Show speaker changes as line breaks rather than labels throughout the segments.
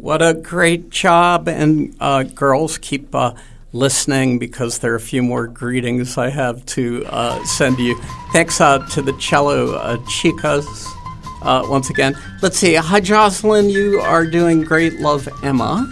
What a great job. And girls, keep listening because there are a few more greetings I have to send you. Thanks to the cello chicas once again. Let's see. Hi, Jocelyn. You are doing great. Love, Emma.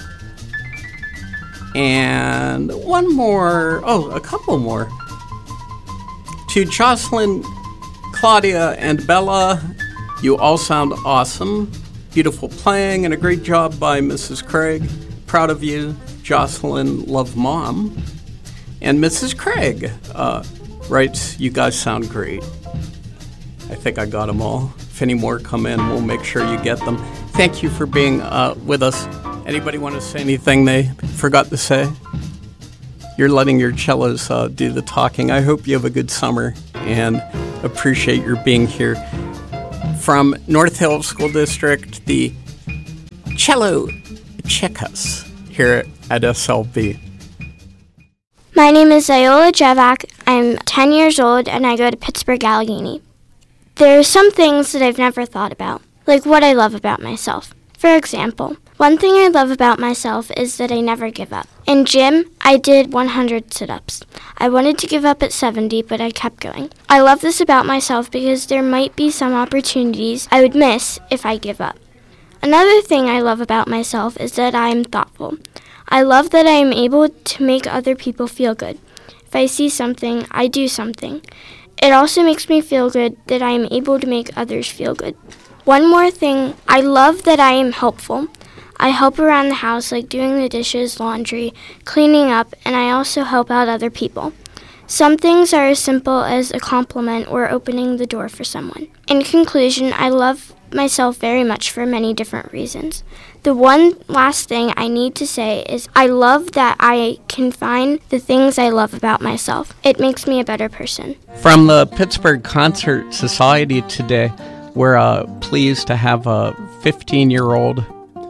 And one more. Oh, a couple more. To Jocelyn, Claudia, and Bella, you all sound awesome. Beautiful playing and a great job by Mrs. Craig. Proud of you, Jocelyn. Love, Mom. And Mrs. Craig writes, you guys sound great. I think I got them all. If any more come in, we'll make sure you get them. Thank you for being with us. Anybody want to say anything they forgot to say? You're letting your cellos do the talking. I hope you have a good summer and appreciate your being here. From North Hills School District, the Cello Chicas here at SLB.
My name is Iola Jevak. I'm 10 years old and I go to Pittsburgh Allegheny. There are some things that I've never thought about, like what I love about myself. For example, one thing I love about myself is that I never give up. In gym, I did 100 sit-ups. I wanted to give up at 70, but I kept going. I love this about myself because there might be some opportunities I would miss if I give up. Another thing I love about myself is that I am thoughtful. I love that I am able to make other people feel good. If I see something, I do something. It also makes me feel good that I am able to make others feel good. One more thing, I love that I am helpful. I help around the house, like doing the dishes, laundry, cleaning up, and I also help out other people. Some things are as simple as a compliment or opening the door for someone. In conclusion, I love myself very much for many different reasons. The one last thing I need to say is I love that I can find the things I love about myself. It makes me a better person.
From the Pittsburgh Concert Society today, we're pleased to have a 15-year-old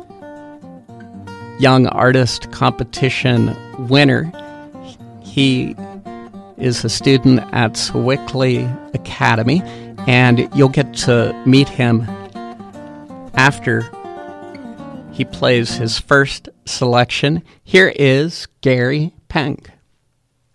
young artist competition winner. He is a student at Sewickley Academy, and you'll get to meet him after he plays his first selection. Here is Gary Peng.